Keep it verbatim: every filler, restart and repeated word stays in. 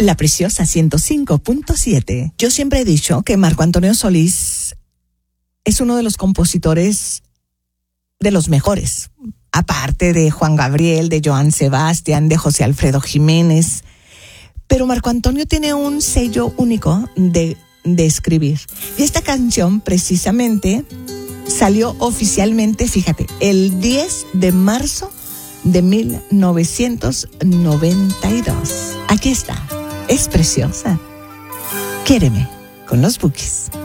La Preciosa ciento cinco punto siete. Yo siempre he dicho que Marco Antonio Solís es uno de los compositores de los mejores, aparte de Juan Gabriel, de Joan Sebastián, de José Alfredo Jiménez. Pero Marco Antonio tiene un sello único de, de escribir. Y esta canción precisamente salió oficialmente, fíjate, el diez de marzo de mil novecientos noventa y dos. Aquí está, es preciosa. Quiéreme, con los Bukis.